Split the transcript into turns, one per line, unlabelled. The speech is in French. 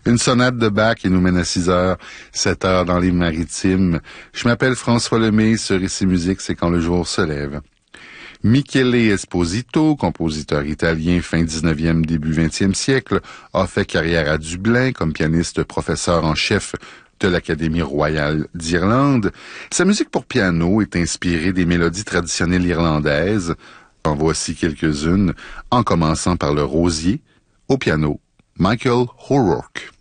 Une sonate de Bach qui nous mène à 6 heures, 7 heures dans les maritimes. Je m'appelle François Lemay, sur Ici Musique, c'est quand le jour se lève. Michele Esposito, compositeur italien fin 19e, début 20e siècle, a fait carrière à Dublin comme pianiste professeur en chef de l'Académie royale d'Irlande. Sa musique pour piano est inspirée des mélodies traditionnelles irlandaises. En voici quelques-unes, en commençant par le rosier, au piano, Michael O'Rourke.